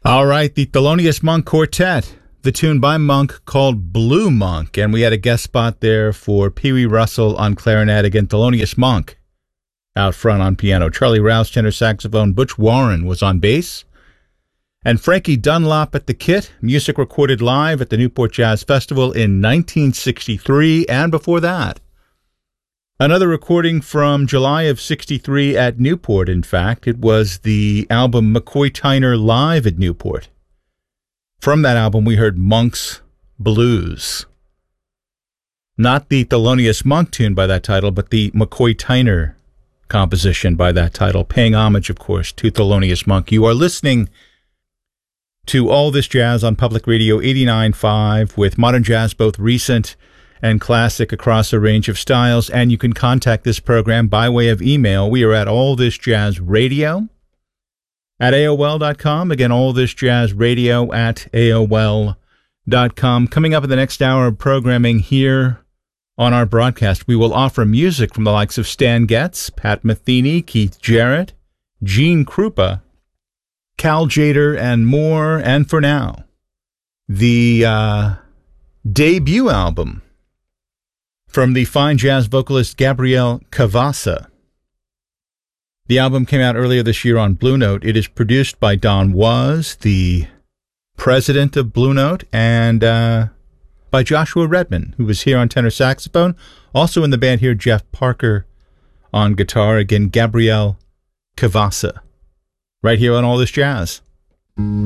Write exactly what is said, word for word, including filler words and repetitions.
All right, the Thelonious Monk Quartet, the tune by Monk called Blue Monk, and we had a guest spot there for Pee Wee Russell on clarinet, again, Thelonious Monk out front on piano, Charlie Rouse tenor saxophone, Butch Warren was on bass, and Frankie Dunlop at the kit, music recorded live at the Newport Jazz Festival in nineteen sixty-three, and before that, another recording from July of sixty-three at Newport, in fact. It was the album McCoy Tyner Live at Newport. From that album, we heard Monk's Blues. Not the Thelonious Monk tune by that title, but the McCoy Tyner composition by that title, paying homage, of course, to Thelonious Monk. You are listening to All This Jazz on Public Radio eighty-nine point five with modern jazz, both recent and classic, across a range of styles, and you can contact this program by way of email. We are at allthisjazzradio at A O L dot com. Again, allthisjazzradio at A O L dot com. Coming up in the next hour of programming here on our broadcast, we will offer music from the likes of Stan Getz, Pat Metheny, Keith Jarrett, Gene Krupa, Cal Tjader, and more. And for now, the uh, debut album from the fine jazz vocalist Gabriel Cavassa. The album came out earlier this year on Blue Note. It is produced by Don Was, the president of Blue Note, and uh, by Joshua Redman, who was here on tenor saxophone. Also in the band here, Jeff Parker on guitar. Again, Gabriel Cavassa, right here on All This Jazz.